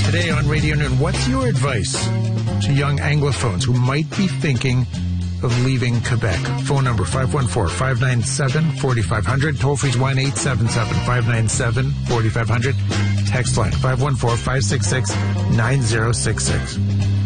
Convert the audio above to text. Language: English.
Today on Radio Noon, what's your advice to young Anglophones who might be thinking of leaving Quebec? Phone number 514-597-4500. Toll free is 1-877-597-4500. Text line 514-566-9066.